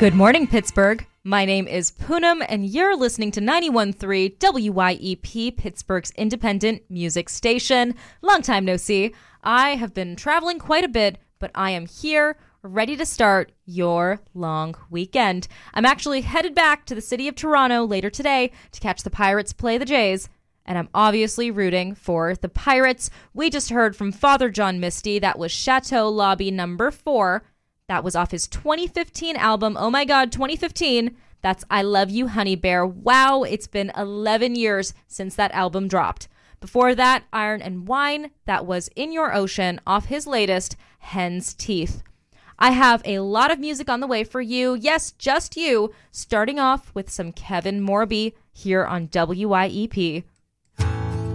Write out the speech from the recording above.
Good morning, Pittsburgh. My name is Poonam, and you're listening to 91.3 WYEP, Pittsburgh's independent music station. Long time no see. I have been traveling quite a bit, but I am here, ready to start your long weekend. I'm actually headed back to the city of Toronto later today to catch the Pirates play the Jays, and I'm obviously rooting for the Pirates. We just heard from Father John Misty. That was Chateau Lobby number 4. That was off his 2015 album. Oh my God, 2015. That's I Love You, Honey Bear. Wow, it's been 11 years since that album dropped. Before that, Iron and Wine. That was In Your Ocean off his latest, Hen's Teeth. I have a lot of music on the way for you. Yes, just you. Starting off with some Kevin Morby here on WYEP.